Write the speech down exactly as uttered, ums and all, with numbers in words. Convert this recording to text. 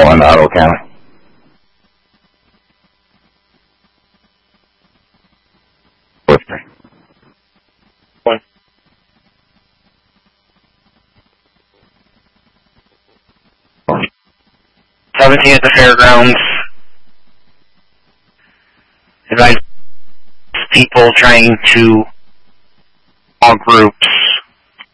Normal in Ottawa County. seventeen at the fairgrounds. Advise people trying to all groups